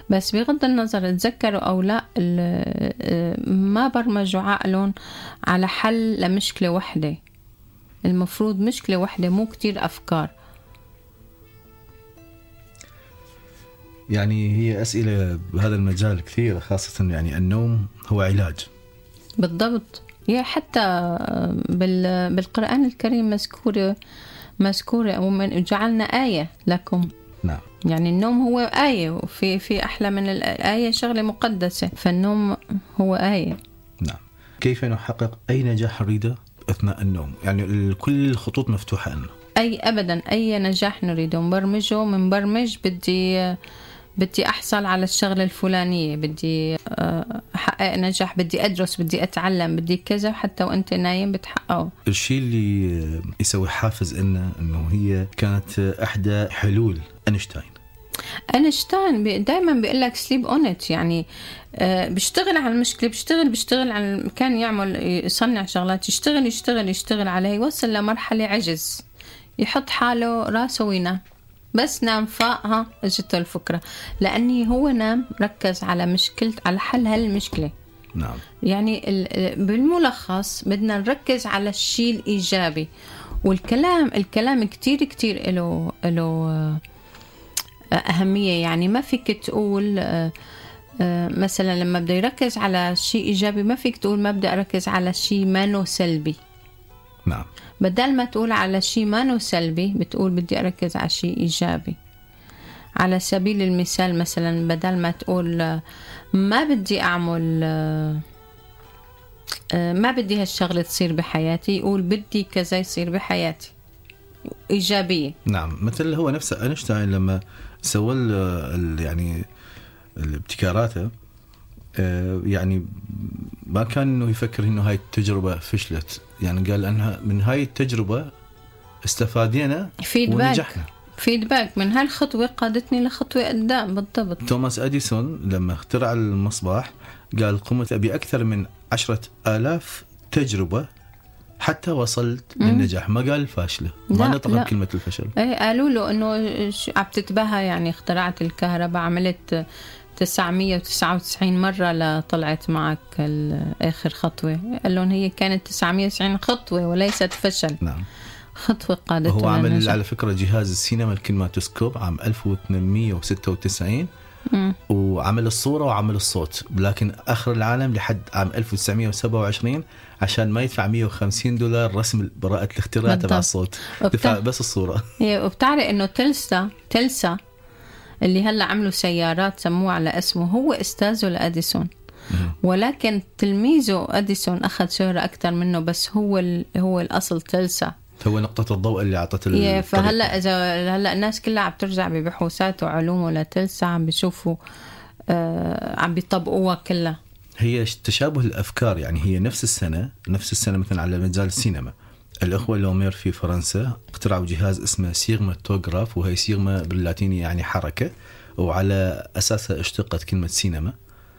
بس بغض النظر تذكروا أو لا، ما برمجوا عقلهم على حل لمشكلة واحدة. المفروض مشكلة واحدة، مو كتير أفكار. يعني هي أسئلة بهذا المجال كثيرة، خاصة يعني النوم هو علاج. بالضبط. هي حتى بالقرآن الكريم مذكورة ومن جعلنا آية لكم. نعم. يعني النوم هو آية، وفي أحلى من الآية شغلة مقدسة، فالنوم هو آية. نعم. كيف نحقق أي نجاح نريده أثناء النوم؟ يعني كل الخطوط مفتوحة أنه أبدا أي نجاح نريده نبرمجه. من برمج بدي أحصل على الشغلة الفلانية، بدي أحقق نجاح، بدي أدرس، بدي أتعلم، بدي كذا، حتى وأنت نايم بتحققه. الشيء اللي يسوي حافز إنه هي كانت إحدى حلول أينشتاين دايما بيقول لك sleep on it. يعني بيشتغل على المشكلة، بيشتغل على كان يصنع شغلات، يشتغل عليها، يوصل لمرحلة عجز، يحط حاله راسه وينام، بس نام فاقها اجته الفكرة، لأني هو نام ركز على على حل هالمشكلة. نعم. يعني بالملخص بدنا نركز على الشيء الإيجابي. والكلام كتير له أهمية. يعني ما فيك تقول مثلا لما بدي يركز على شيء إيجابي، ما فيك تقول ما بدي أركز على شيء مانو سلبي. نعم. بدل ما تقول على شيء مانو سلبي بتقول بدي أركز على شيء إيجابي. على سبيل المثال مثلا بدل ما تقول ما بدي أعمل ما بدي هالشغلة تصير بحياتي، يقول بدي كذا يصير بحياتي، إيجابية. نعم. مثل هو نفسه أينشتاين لما سوى يعني الابتكاراته، يعني ما كان إنه يفكر إنه هاي التجربة فشلت، يعني قال أنها من هاي التجربة استفادينا ونجحنا. فيدباك من هالخطوة قادتني لخطوة قدام. بالضبط. توماس أديسون لما اخترع المصباح قال قمت بأكثر من 10,000 تجربة حتى وصلت للنجاح. ما قال فاشلة، ما نطق كلمة الفشل. قالوا له إنه عم تتباهى، يعني اخترعت الكهرباء، عملت 999 مرة لطلعت معك آخر خطوة. قال لهم هي كانت 990 خطوة وليست فشل. نعم. خطوة قادته. هو عمل على فكرة جهاز السينما الكينماتوسكوب عام 1896 وعمل الصورة وعمل الصوت، لكن آخر العالم لحد عام 1927 عشان ما يدفع $150 رسم براءة الاختراع تبع الصوت، دفع بس الصورة. وبتعرف إنه تلسا اللي هلا عملوا سيارات سموه على اسمه، هو استاذه لأديسون، ولكن تلميذه أديسون أخذ شهرة أكثر منه، بس هو الأصل تلسا، هو نقطة الضوء اللي عطت فهلا هلا الناس كلها عم ترجع ببحوثات وعلوم لتلسا، عم بيشوفوا عم بيطبقوها كلها. هي تشابه الأفكار، يعني هي نفس السنة مثلا على مجال السينما. الأخوة لومير في فرنسا اخترعوا جهاز اسمه سيغماتوغراف، وهي سيغما باللاتيني يعني حركة، وعلى أساسها اشتقت كلمة سينما.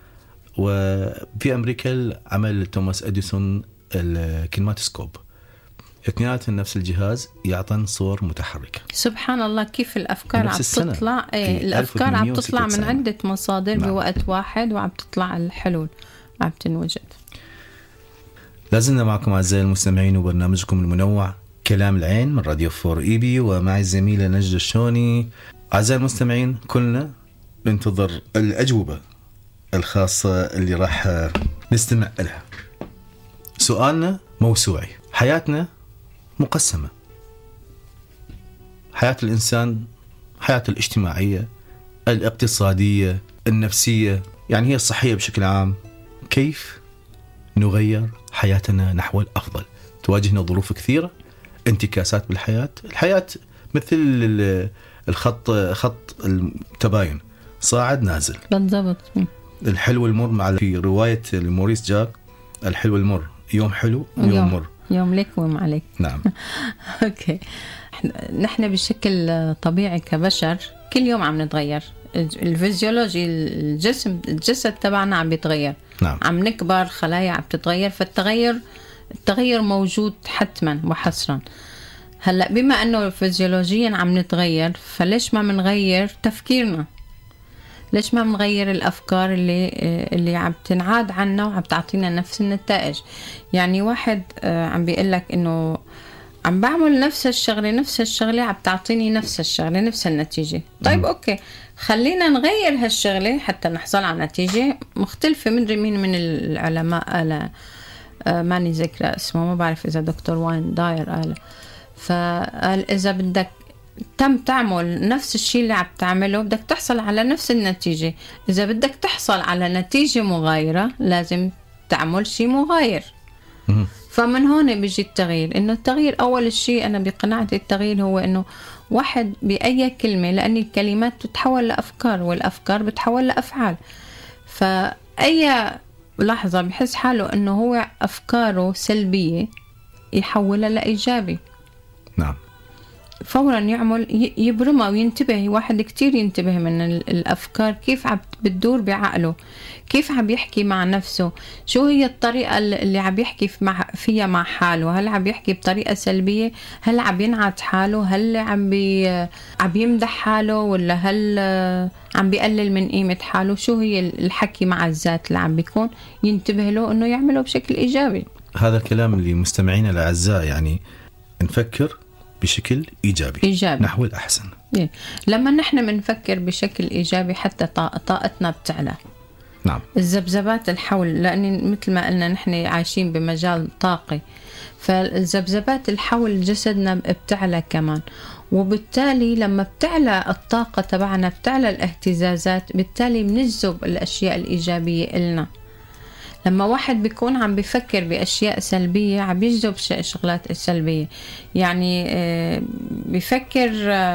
وفي أمريكا عمل توماس أديسون الكينماتوسكوب، اثنيناتهم نفس الجهاز يعطن صور متحركة. سبحان الله كيف الأفكار عم تطلع. الأفكار عم تطلع من عدة مصادر بوقت واحد، وعم تطلع الحلول عم تنوجد. لازلنا معكم أعزائي المستمعين وبرنامجكم المنوع كلام العين من راديو 4 إيبي، ومعي الزميلة نجدة الشوني. أعزائي المستمعين كلنا ننتظر الأجوبة الخاصة اللي راح نستمع لها. سؤالنا موسوعي. حياتنا مقسمة، حياة الإنسان، حياته الاجتماعية، الاقتصادية، النفسية، يعني هي الصحية بشكل عام. كيف نغير حياتنا نحو الأفضل؟ تواجهنا ظروف كثيرة، انتكاسات بالحياة. الحياة مثل خط التباين، صاعد نازل. بالضبط. الحلو والمر، في رواية موريس جاك الحلو والمر، يوم حلو ويوم مر، يوم لك ويوم عليك. نعم. أوكي. نحن بشكل طبيعي كبشر كل يوم عم نتغير. الفيزيولوجي الجسد تبعنا عم بيتغير. نعم. عم نكبر، خلايا عم تتغير، فالتغير موجود حتما وحصرا. هلأ بما أنه فيزيولوجيا عم نتغير، فليش ما منغير تفكيرنا؟ ليش ما بنغير الأفكار اللي عم تنعاد عنا وعم تعطينا نفس النتائج؟ يعني واحد عم بيقول لك إنه عم بعمل نفس الشغلة عم تعطيني نفس الشغلة نفس النتيجة. طيب أوكي، خلينا نغير هالشغلة حتى نحصل على نتيجة مختلفة. مدري مين من العلماء قال، ماني ذكرى اسمه، ما بعرف إذا دكتور واين داير قال، فقال إذا بدك تعمل نفس الشيء اللي عم تعمله بدك تحصل على نفس النتيجة. إذا بدك تحصل على نتيجة مغايرة لازم تعمل شيء مغاير. فمن هون بيجي التغيير. إنه التغيير أول شيء أنا بقناعتي التغيير هو إنه واحد بأي كلمة، لأن الكلمات تتحول لأفكار والأفكار بتحول لأفعال. فأي لحظة بحس حاله إنه هو أفكاره سلبية يحولها لإيجابي. نعم. فورا يعمل يبرمها وينتبه. واحد كتير ينتبه من الأفكار كيف عم بتدور بعقله، كيف عم يحكي مع نفسه، شو هي الطريقة اللي عم يحكي فيها مع حاله. هل عم يحكي بطريقة سلبية؟ هل عم ينعت حاله؟ هل عم يمدح حاله؟ ولا هل عم بيقلل من قيمة حاله؟ شو هي الحكي مع الذات اللي عم بيكون؟ ينتبه له إنه يعمله بشكل إيجابي. هذا الكلام اللي مستمعين الأعزاء، يعني نفكر بشكل إيجابي نحو الأحسن. لما نحن بنفكر بشكل إيجابي حتى طاقتنا بتعلى. نعم. الذبذبات الحول، لأن مثل ما قلنا نحن عايشين بمجال طاقي، فالذبذبات الحول جسدنا بتعلى كمان. وبالتالي لما بتعلى الطاقة تبعنا بتعلى الاهتزازات، بالتالي بنجذب الأشياء الإيجابية إلنا. لما واحد بيكون عم بيفكر بأشياء سلبية عم يجذب شغلات سلبية. يعني بيفكر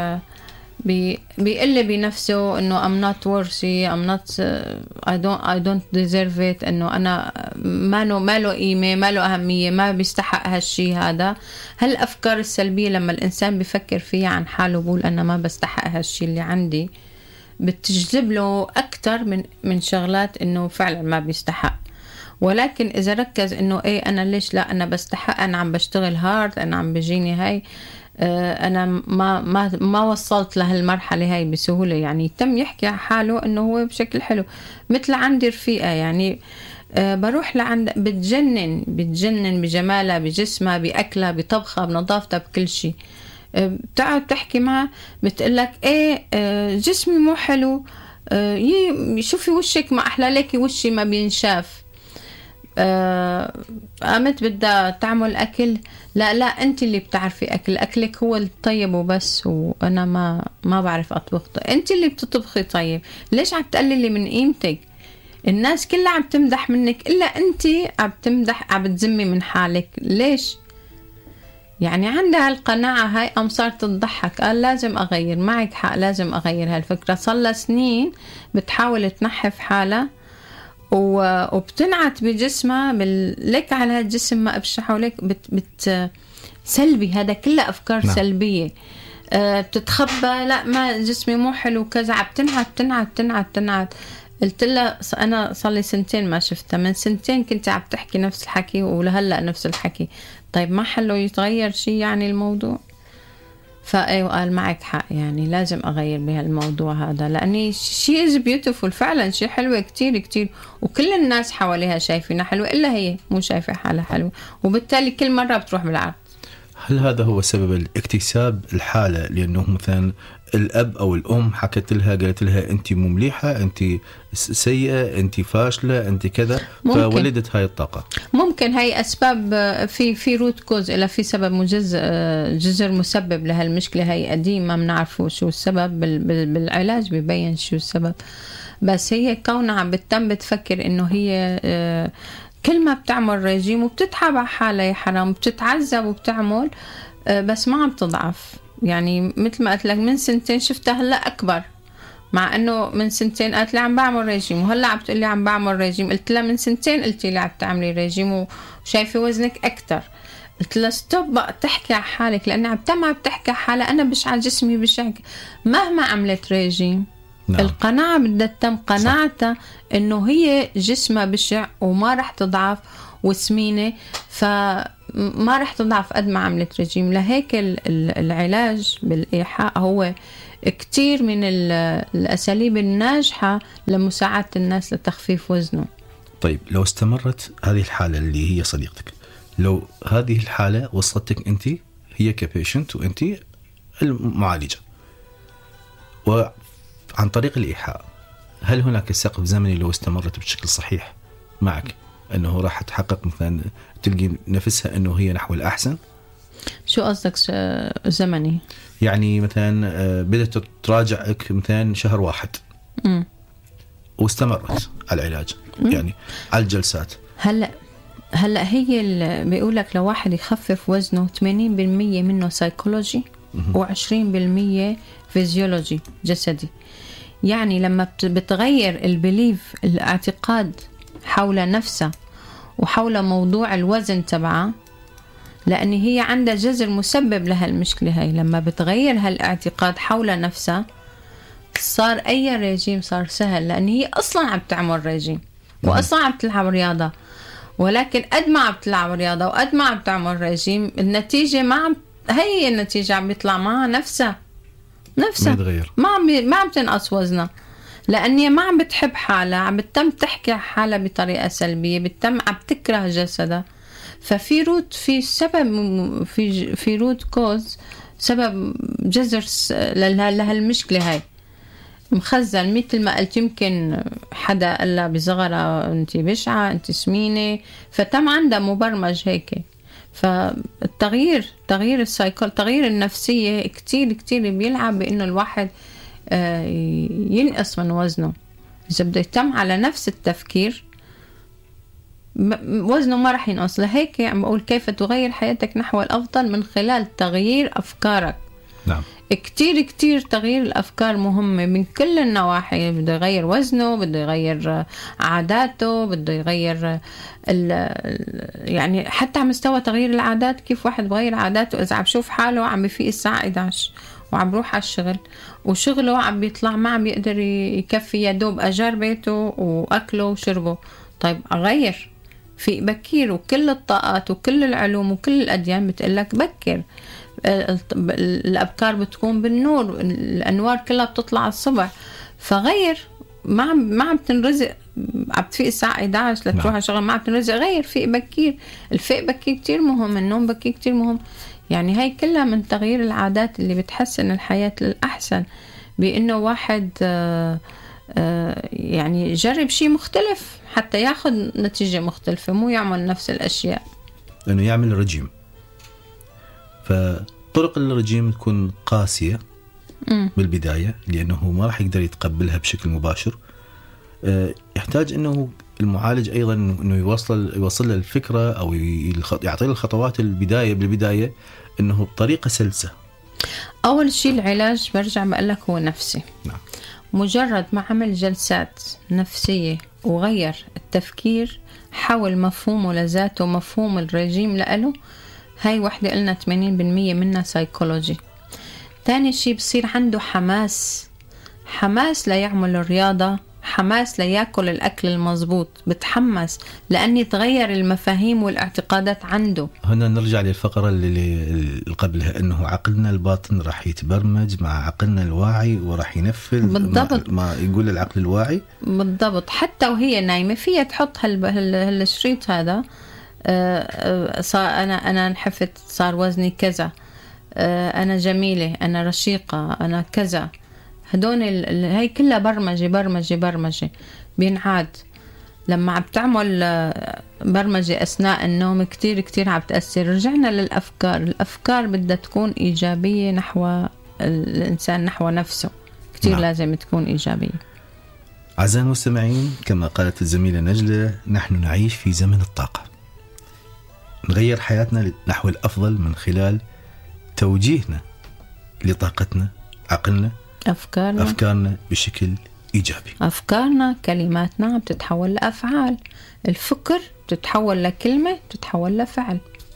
بيقل بنفسه إنه I'm not worthy, I don't deserve it، إنه أنا ما له قيمة، ما له أهمية، ما بيستحق هالشي هذا. هالأفكار السلبية لما الإنسان بيفكر فيها عن حاله بقول أنا ما بستحق هالشي اللي عندي، بتجذب له أكتر من شغلات إنه فعلا ما بيستحق. ولكن إذا ركز إنه إيه أنا ليش لا أنا بستحق، أنا عم بشتغل هارد، أنا عم بجيني هاي، أنا ما وصلت لهالمرحلة هاي بسهولة. يعني تم يحكي على حاله إنه هو بشكل حلو. مثل عندي رفيقة يعني بروح لعند بتجنن بجمالها، بجسمها، بأكلها، بطبخها، بنظافتها، بكل شيء. بتقعد تحكي معها بتقلك إيه جسمي مو حلو، شوفي وشك ما أحلى لك، وشي ما بينشاف. قامت بدها تعمل أكل، لا أنت اللي بتعرفي أكلك هو الطيب وبس، وأنا ما بعرف أطبخ. أنت اللي بتطبخي طيب، ليش عم تقللي من قيمتك؟ الناس كلها عم تمدح منك إلا أنت عم بتذمي من حالك. ليش؟ يعني عندها القناعة هاي. صارت تضحك، قال لازم أغير. معك حق، لازم أغير هالفكرة. صار سنين بتحاول تنحف حالها وبتنعت بجسمها لك على هالجسم ما أبشحه لك سلبي. هذا كله أفكار سلبية. بتتخبى، لا ما جسمي مو حلو كذا، بتنعت. قلت لها أنا صار لي 2 سنين ما شفتها، من 2 سنين كنت عم تحكي نفس الحكي ولهلأ نفس الحكي. طيب ما حلو يتغير شيء يعني الموضوع؟ فأيوة قال معك حق، يعني لازم أغير بهالموضوع هذا، لأني she is beautiful فعلا، شيء حلوة كتير كتير، وكل الناس حواليها شايفينها حلوة إلا هي مو شايفة حالها حلوة، وبالتالي كل مرة بتروح بالعرض. هل هذا هو سبب الاكتساب الحالة؟ لأنه مثلا الأب أو الأم حكت لها قالت لها أنت مو مليحة، أنت سيئة، أنت فاشلة، أنت كذا، فولدت هاي الطاقة. ممكن هاي أسباب، في روت كوز، إلا في سبب جذر مسبب لهالمشكلة هاي قديم ما بنعرفه شو السبب. بالعلاج بيبين شو السبب، بس هي كونها عم بتفكر إنه هي كل ما بتعمل رجيم وبتتعب على حالها يا حرام، بتتعذب وبتعمل بس ما عم تضعف. يعني مثل ما قلت لك من 2 سنين شفتها هلا أكبر، مع إنه من 2 سنين قالت لي عم بعمل رجيم، وهلا عم بتقول لي عم بعمل رجيم. قلت لها من 2 سنين قلتي لي عم تعملي رجيم وشايفة وزنك أكتر. قلت لها ستوب بقى تحكي على حالك، لأن عم بتحكي على حالها. أنا بشع جسمي بشع مهما عملت رجيم. نعم. القناعة بدها تتم قناعتها إنه هي جسمها بشع وما رح تضعف وسمينة، فما رح تضعف قد ما عملت رجيم. لهيك العلاج بالإيحاء هو كتير من الأساليب الناجحة لمساعدة الناس لتخفيف وزنه. طيب لو استمرت هذه الحالة اللي هي صديقتك، لو هذه الحالة وصلتك أنت، هي كبيشنت وأنت المعالجة، وعن طريق الإيحاء، هل هناك سقف زمني لو استمرت بشكل صحيح معك أنه راح تحقق مثلا تلقي نفسها أنه هي نحو الأحسن؟ شو قصدك زمني؟ يعني مثلا بدأت تراجعك مثلا شهر واحد واستمرت على العلاج، يعني على الجلسات. هلا هي بيقولك لو واحد يخفف وزنه 80% منه سايكولوجي و20% فيزيولوجي جسدي. يعني لما بتغير البليف، الاعتقاد حول نفسها وحول موضوع الوزن تبعها، لأن هي عندها جذر مسبب لها المشكلة هاي، لما بتغير هالاعتقاد حول نفسها صار أي ريجيم صار سهل، لأن هي أصلا عم تعمل ريجيم وأصلا عم تلعب رياضة، ولكن قد ما عم تلعب رياضة وقد ما عم تعمل ريجيم النتيجة هي النتيجة عم بيطلع معها نفسها ما عم تنقص وزنها، لأني ما عم بتحب حالها، عم بتم تحكي حالها بطريقة سلبية، عم تكره جسدها. ففي سبب في روت كوز، سبب جذر لهالمشكلة هاي مخزن. مثل ما قلت يمكن حدا قال لها بصغرها انت بشعة، انت سمينة، فتم عندها مبرمج هيك. فالتغيير تغيير النفسية كتير بيلعب بانه الواحد ينقص من وزنه. اذا بده يتم على نفس التفكير وزنه ما رح ينقص. لهيك عم بقول كيف تغير حياتك نحو الأفضل من خلال تغيير أفكارك. نعم. كتير تغيير الأفكار مهمة من كل النواحي. بده يغير وزنه، بده يغير عاداته، بده يغير يعني حتى على مستوى تغيير العادات. كيف واحد بغير عاداته إذا عم بشوف حاله عم بفيق الساعة 11 وعم بروح على الشغل وشغله عم بيطلع ما عم بيقدر يكفي يدوب أجار بيته وأكله وشربه. طيب أغير في بكير، وكل الطاقات وكل العلوم وكل الأديان بتقلك بكر. الأبكار بتكون بالنور، الأنوار كلها بتطلع الصبح. فغير، ما عم تنرزق، عم تفيق الساعة 11 لتروح على شغل، ما عم تنرزق. غير فيق بكير. الفيق بكير كتير مهم، النوم بكير كتير مهم. يعني هاي كلها من تغيير العادات اللي بتحسن الحياة للأحسن، بأنه واحد يعني يجرب شيء مختلف حتى ياخذ نتيجة مختلفة، مو يعمل نفس الأشياء. لأنه يعمل رجيم، فطرق الرجيم تكون قاسية بالبداية، لأنه ما راح يقدر يتقبلها بشكل مباشر. يحتاج أنه المعالج أيضا أنه يوصل له الفكرة أو يعطي له الخطوات بالبداية أنه بطريقة سلسة. أول شيء العلاج برجع بقول لك هو نفسي. نعم. مجرد ما عمل جلسات نفسية وغير التفكير حول مفهومه لذاته، مفهوم الرجيم لأله، هاي وحدة قلنا 80% منها سايكولوجي. تاني شيء بصير عنده حماس ليعمل الرياضة، حماس ليأكل الأكل المضبوط، بتحمس لأني تغير المفاهيم والاعتقادات عنده. هنا نرجع للفقرة اللي قبلها، أنه عقلنا الباطن راح يتبرمج مع عقلنا الواعي وراح ينفذ بالضبط ما يقول العقل الواعي. بالضبط. حتى وهي نايمة فيها تحط هالشريط هذا، أنا انحفت، صار وزني كذا، أنا جميلة، أنا رشيقة، أنا كذا. هدول هاي كلها برمجة بينعاد. لما عم تعمل برمجة أثناء النوم كتير عم تأثر. رجعنا للأفكار. الأفكار بدها تكون إيجابية نحو الإنسان، نحو نفسه. كتير نعم. لازم تكون إيجابية. أعزائي المستمعين، كما قالت الزميلة نجلة، نحن نعيش في زمن الطاقة. نغير حياتنا نحو الأفضل من خلال توجيهنا لطاقتنا، عقلنا، أفكارنا بشكل إيجابي. أفكارنا، كلماتنا عم تتحول لأفعال. الفكر تتحول لكلمة، تتحول لفعل.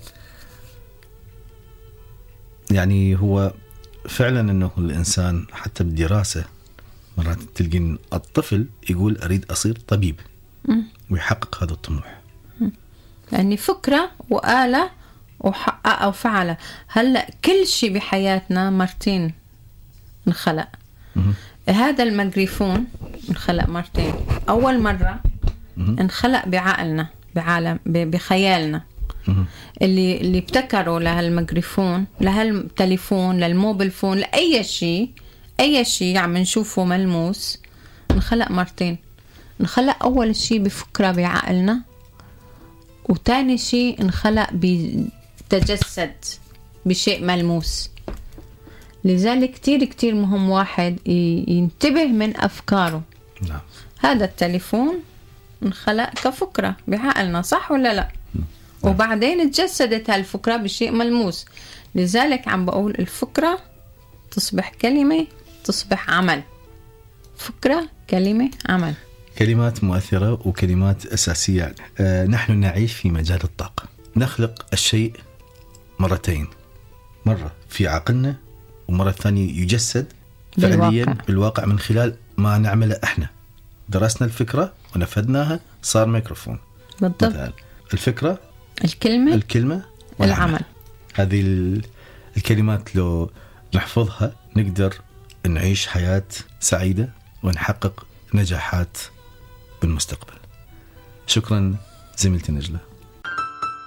يعني هو فعلا أنه الإنسان حتى بالدراسة مرات تلقين الطفل يقول أريد أصير طبيب ويحقق هذا الطموح، يعني فكرة وآلة وحقق أو فعله. هلأ كل شيء بحياتنا مرتين، انخلق. هذا الميكروفون انخلق مرتين. أول مرة انخلق بعقلنا، بعالم، بخيالنا، اللي ابتكروا لهالميكروفون، لهالتليفون، للموبيل فون، لأي شيء، أي شيء عم نشوفه ملموس، انخلق مرتين. انخلق أول شيء بفكرة بعقلنا، وتاني شيء انخلق بتجسد بشيء ملموس. لذلك كتير كتير مهم واحد ينتبه من أفكاره. نعم. هذا التليفون انخلق كفكرة بعقلنا، صح ولا لا؟ وبعدين تجسدت هالفكرة بشيء ملموس. لذلك عم بقول الفكرة تصبح كلمة، تصبح عمل. فكرة، كلمة، عمل. كلمات مؤثرة وكلمات أساسية. نحن نعيش في مجال الطاقة، نخلق الشيء مرتين، مرة في عقلنا ومرة ثانية يجسد فعليا بالواقع من خلال ما نعمله احنا. درسنا الفكرة ونفذناها، صار ميكروفون. بالضبط. الفكرة، الكلمة العمل. هذه الكلمات لو نحفظها نقدر نعيش حياة سعيدة ونحقق نجاحات بالمستقبل. شكرا زميلتي نجلة.